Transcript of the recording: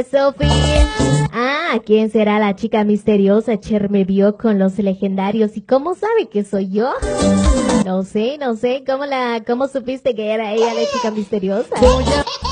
Sofía. ¿Quién será la chica misteriosa? Cher me vio con los legendarios. ¿Y cómo sabe que soy yo? No sé. ¿Cómo supiste que era ella la chica misteriosa?